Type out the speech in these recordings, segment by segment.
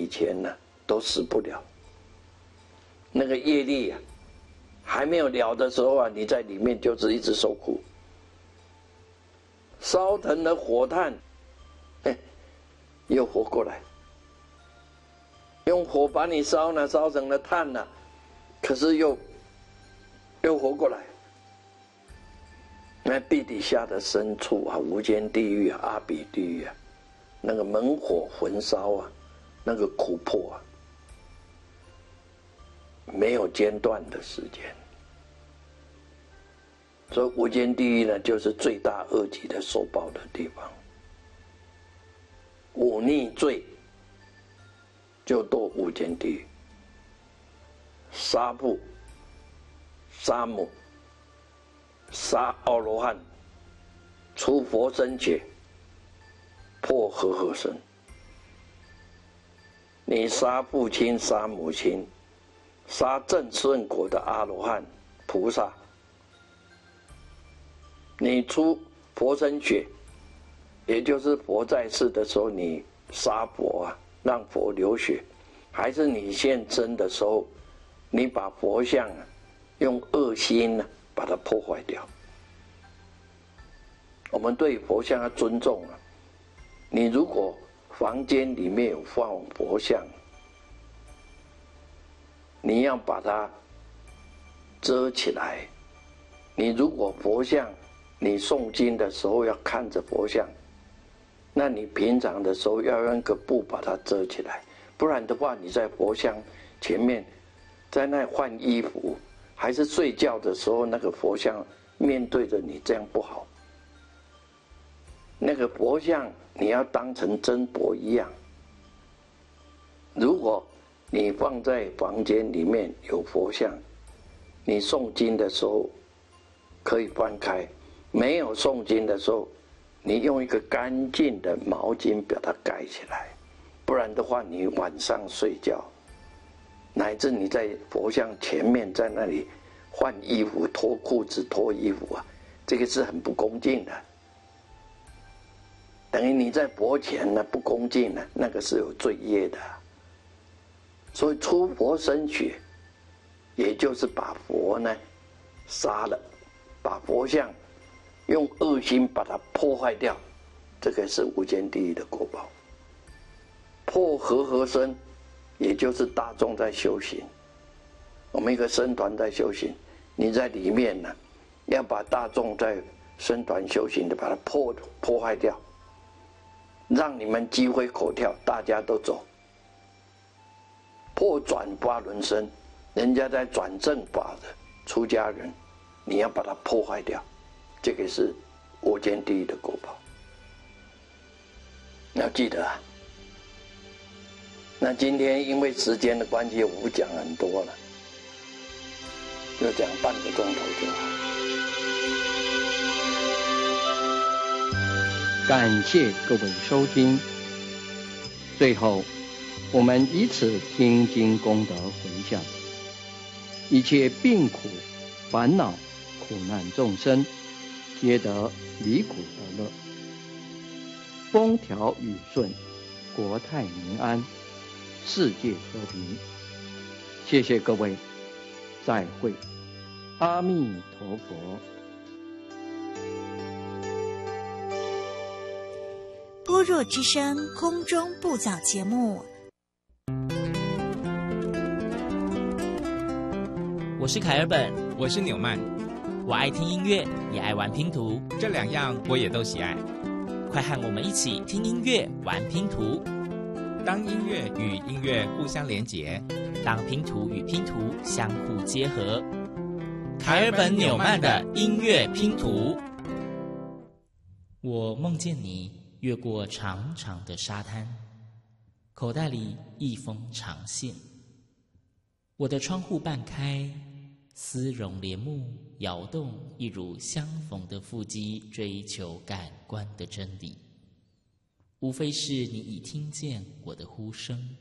前呢，都死不了。那个业力啊，还没有了的时候啊，你在里面就是一直受苦。烧腾了火炭，又活过来，用火把你烧呢，烧成了炭呢，可是又活过来。那地底下的深处啊，无间地狱啊，阿鼻地狱啊，那个猛火焚烧啊，那个苦迫啊，没有间断的时间。所以无间地狱呢，就是罪大恶极的受报的地方。忤逆罪就堕无间地狱，杀父、杀母、杀阿罗汉、出佛身血、破和合身。你杀父亲、杀母亲、杀正顺果的阿罗汉、菩萨，你出佛身血，也就是佛在世的时候，你杀佛啊，让佛流血；还是你现身的时候，你把佛像啊，用恶心呢，把它破坏掉。我们对佛像要尊重啊。你如果房间里面有放佛像，你要把它遮起来。你如果佛像，你诵经的时候要看着佛像，那你平常的时候要用个布把它遮起来，不然的话，你在佛像前面，在那换衣服，还是睡觉的时候，那个佛像面对着你，这样不好。那个佛像你要当成真佛一样。如果你放在房间里面有佛像，你诵经的时候可以翻开。没有诵经的时候，你用一个干净的毛巾把它盖起来，不然的话，你晚上睡觉，乃至你在佛像前面在那里换衣服、脱裤子、脱衣服啊，这个是很不恭敬的。等于你在佛前呢不恭敬呢，那个是有罪业的。所以出佛身血，也就是把佛呢杀了，把佛像用恶心把它破坏掉，这个是无间地狱的果报。破和合身，也就是大众在修行，我们一个僧团在修行，你在里面呢，要把大众在僧团修行的把它破坏掉，让你们鸡飞狗跳，大家都走。破转八轮身，人家在转正法的出家人，你要把它破坏掉。这个是无间地狱的果报，要记得啊。那今天因为时间的关系，我不讲很多了，就讲半个钟头就好。 感谢各位收听。最后，我们以此听经功德回向，一切病苦、烦恼、苦难众生，皆得离苦得乐，风调雨顺，国泰民安，世界和平。谢谢各位，再会，阿弥陀佛。 般若之声空中布教节目， 我是凯尔本， 我是纽曼。 我爱听音乐，也爱玩拼图， 这两样我也都喜爱。 快和我们一起听音乐、玩拼图。 当音乐与音乐互相连结， 当拼图与拼图相互结合。凯尔本纽曼的音乐拼图。我梦见你越过长长的沙滩，口袋里一封长信。我的窗户半开，丝绒帘幕摇动，一如相逢的腹肌，追求感官的真理。无非是你已听见我的呼声。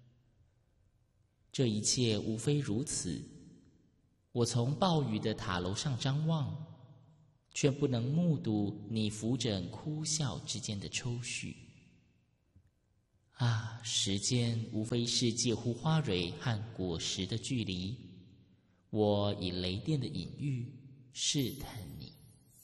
这一切无非如此。我从暴雨的塔楼上张望，却不能目睹你扶枕哭笑之间的抽搐。 啊，时间无非是介乎花蕊和果实的距离，我以雷电的隐喻试探